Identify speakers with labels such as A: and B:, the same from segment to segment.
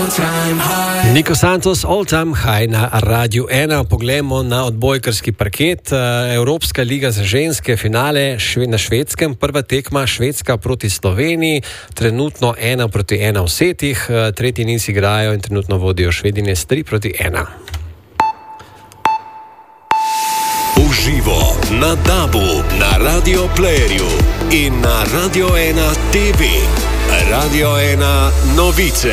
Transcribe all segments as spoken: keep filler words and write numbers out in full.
A: Niko Santos, All Time High na Radiu ena. Poglejmo na odbojkarski parket. Evropska liga za ženske, finale na Švedskem. Prva tekma Švedska proti Sloveniji. Trenutno ena proti ena v setih. Tretji niz igrajo in trenutno vodijo Švedine s tri proti ena.
B: Uživo na Dabu, na Radio Playerju in na Radio ena T V. Radio ena novice.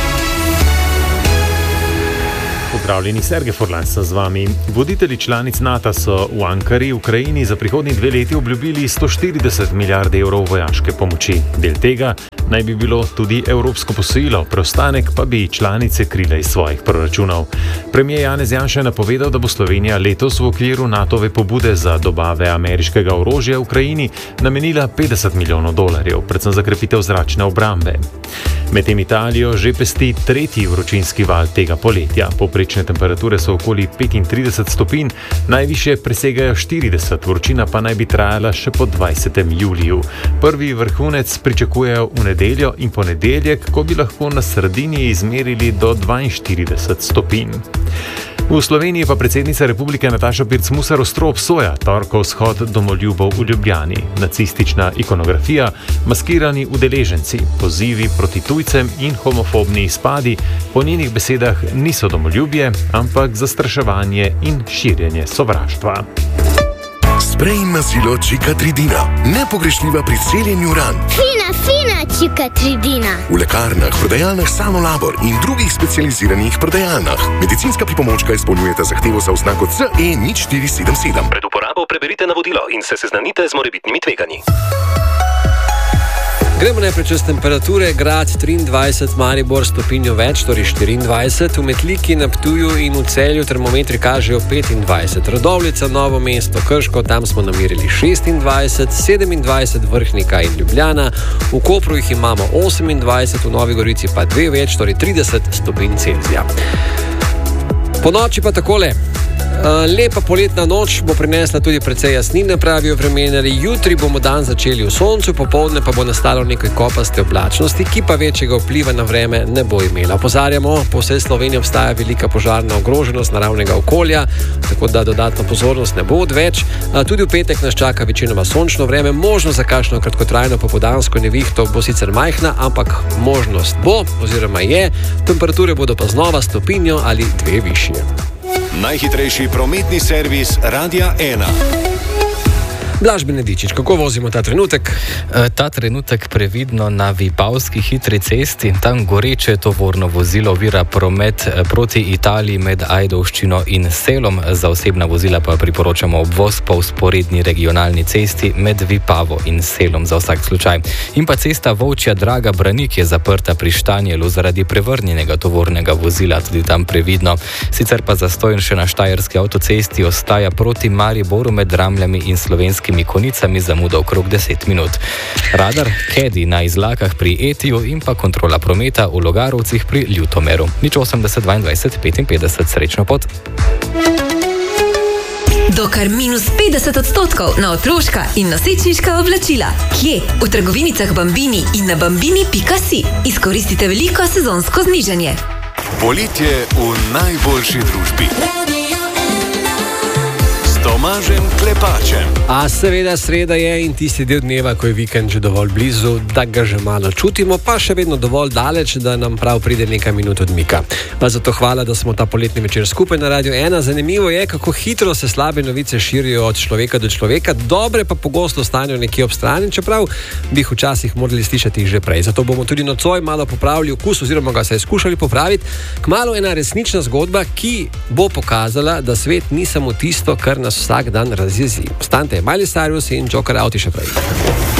C: Pozdravljeni, Sergej Forlan sem z vami. Voditelji članic NATO so v Ankari, Ukrajini, za prihodnji dve leti obljubili sto štirideset milijard evrov vojaške pomoči. Del tega naj bi bilo tudi evropsko posojilo, preostanek pa bi članice krile iz svojih proračunov. Premijer Janez Janša je napovedal, da bo Slovenija letos v okviru NATOve pobude za dobave ameriškega orožja v Ukrajini namenila petdeset milijonov dolarjev, predvsem za krepitev zračne obrambe. Medtem Italijo že pesti tretji vročinski val tega poletja. Povprečne temperature so okoli petintrideset stopinj, najvišje presegajo štirideset, vročina pa naj bi trajala še po dvajsetem juliju. Prvi vrhunec pričakujejo v nedeljo in ponedeljek, ko bi lahko na sredini izmerili do dvainštirideset stopinj. V Sloveniji pa predsednica republike Nataša Pirc Musar ostro obsoja torkov shod domoljubov v Ljubljani. Nacistična ikonografija, maskirani udeleženci, pozivi proti tujcem in homofobni izpadi po njenih besedah niso domoljubje, ampak zastraševanje in širjenje sovraštva.
D: Sprej in mazilo Čikatridina. Nepogrešljiva pri celjenju ran.
E: Fina, fina Čikatridina.
D: V lekarnah, prodajalnah Sanolabor in drugih specializiranih prodajalnah. Medicinska pripomočka izpolnjujeta zahtevo za oznako C E nič štiri sedem sedem.
B: Pred uporabo preberite navodilo in se seznanite z morebitnimi tveganji.
A: Gremo najprej čez temperature. Grad triindvajset, Maribor stopinjo več, torej štiriindvajset, v Metliki, na Ptuju in v Celju termometri kažejo petindvajset. Radovljica, Novo mesto, Krško, tam smo namerili šestindvajset, sedemindvajset Vrhnika in Ljubljana, v Kopru jih imamo osemindvajset, v Novi Gorici pa dve več, torej trideset stopinj Celzija. Po noči pa takole. Lepa poletna noč bo prinesla tudi precej jasnine, pravijo vremenarji. Jutri bomo dan začeli v soncu, popoldne pa bo nastalo nekaj kopaste oblačnosti, ki pa večjega vpliva na vreme ne bo imela. Opozarjamo, po vsej Sloveniji obstaja velika požarna ogroženost naravnega okolja, tako da dodatna pozornost ne bo odveč. Tudi v petek nas čaka večinoma sončno vreme, možnost za kakšno kratkotrajno popoldansko nevihto bo sicer majhna, ampak možnost bo oziroma je. Temperature bodo pa znova stopinjo ali dve višje.
B: Najhitrejši prometni servis Radia ena.
A: Blaž Benedičič, kako vozimo ta trenutek?
F: Ta trenutek previdno na Vipavski hitri cesti. Tam goreče tovorno vozilo ovira promet proti Italiji med Ajdovščino in Selom. Za osebna vozila pa priporočamo obvoz po vzporedni regionalni cesti med Vipavo in Selom za vsak slučaj. In pa cesta Volčja Draga Branik je zaprta pri Štanjelu zaradi prevrnjenega tovornega vozila, tudi tam previdno. Sicer pa zastoj še na Štajerski avtocesti ostaja proti Mariboru med Ramljami in Slovenskimi Konicami zamuda okrog deset minut. Radar Kedi na Izlakah pri Etiju in pa kontrola prometa v Logarovcih pri Ljutomeru. nič osemdeset dvaindvajset petinpetdeset, srečno pot.
G: Do kar minus petdeset odstotkov na otroška in nosečniška oblačila. Kje? V trgovinicah Bambini in na bambini pika si. Izkoristite veliko sezonsko znižanje.
B: Poletje v najboljši družbi. Tomažem Klepačem.
A: A seveda sreda je in tisti del dneva, ko je vikend že dovolj blizu, da ga že malo čutimo, pa še vedno dovolj daleč, da nam prav pride nekaj minut odmika. Pa zato hvala, da smo ta poletni večer skupaj na Radiu ena. Zanimivo je, kako hitro se slabe novice širijo od človeka do človeka, dobre pa pogosto ostanejo nekje ob strani, čeprav bi jih včasih morali slišati že prej. Zato bomo tudi nocoj malo popravili okus oziroma ga se skušali popraviti. Kmalu ena resnična zgodba, ki bo pokazala, da svet ni samo tisto, kar nas vsak dan razjezi. Ostanite, Miley Cyrus in Joker Auti še prej.